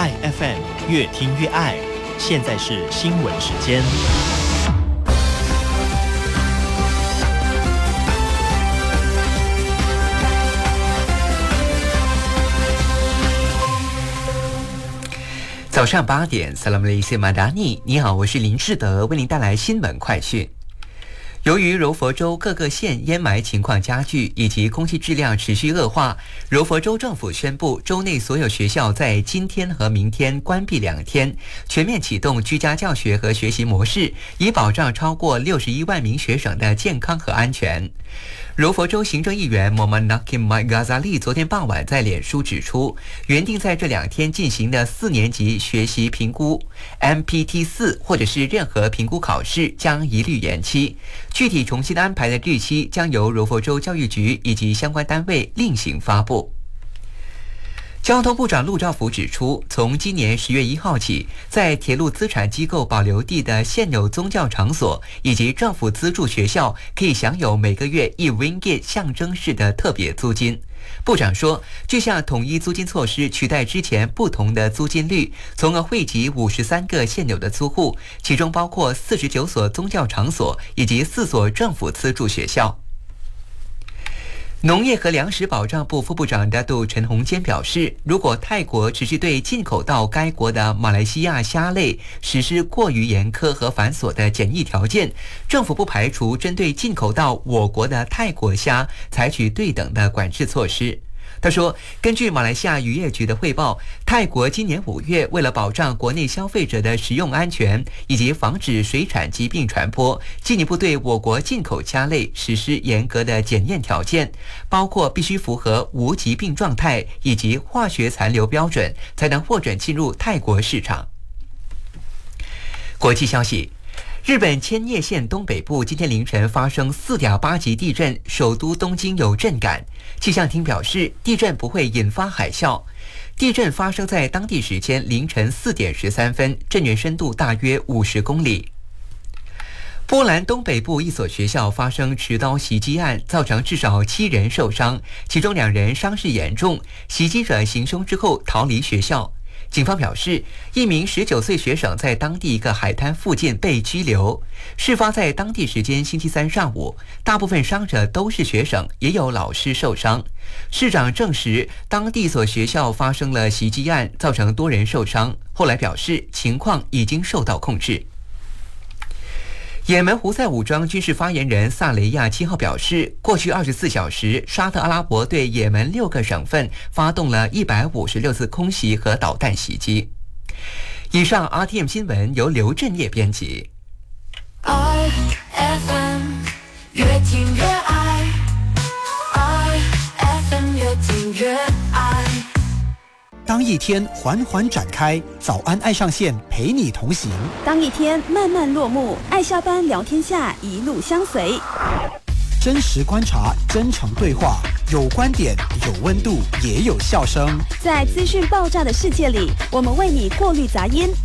爱 FM 越听越爱，现在是新闻时间。 早上8点 Assalamualaikum Madani， 你好，我是林志德，为您带来新闻快讯。由于柔佛州各个县烟霾情况加剧以及空气质量持续恶化，柔佛州政府宣布州内所有学校在今天和明天关闭2天，全面启动居家教学和学习模式，以保障超过61万名学生的健康和安全。柔佛州行政议员 Muhammad Nakim Mike Ghazali 昨天傍晚在脸书指出，原定在这2天进行的4年级学习评估 MPT4 或者是任何评估考试将一律延期，具体重新安排的日期将由柔佛州教育局以及相关单位另行发布。交通部长陆兆福指出，从今年10月1号起，在铁路资产机构保留地的现有宗教场所以及政府资助学校可以享有每个月1 ringgit 象征式的特别租金。部长说，这项统一租金措施取代之前不同的租金率，从而惠及53个现有的租户，其中包括49所宗教场所以及4所政府资助学校。农业和粮食保障部副部长Datuk陈宏坚表示，如果泰国持续对进口到该国的马来西亚虾类实施过于严苛和繁琐的检疫条件，政府不排除针对进口到我国的泰国虾采取对等的管制措施。他说，根据马来西亚渔业局的汇报，泰国今年5月为了保障国内消费者的食用安全以及防止水产疾病传播，进一步对我国进口虾类实施严格的检验条件，包括必须符合无疾病状态以及化学残留标准，才能获准进入泰国市场。国际消息，日本千叶县东北部今天凌晨发生4.8级地震，首都东京有震感。气象厅表示，地震不会引发海啸。地震发生在当地时间凌晨4点13分，震源深度大约50公里。波兰东北部一所学校发生持刀袭击案，造成至少7人受伤，其中2人伤势严重。袭击者行凶之后逃离学校。警方表示，一名19岁学生在当地一个海滩附近被拘留。事发在当地时间星期3上午，大部分伤者都是学生，也有老师受伤。市长证实，当地一所学校发生了袭击案，造成多人受伤。后来表示，情况已经受到控制。也门胡塞武装军事发言人萨雷亚7号表示，过去24小时，沙特阿拉伯对也门6个省份发动了156次空袭和导弹袭击。以上 RTM 新闻由刘振业编辑。 IFM 越听越爱，IFM 越听越爱。 当一天缓缓展开，早安爱上线陪你同行； 当一天慢慢落幕，爱下班聊天下一路相随。 真实观察，真诚对话，有观点，有温度，也有笑声。 在资讯爆炸的世界里，我们为你过滤杂音，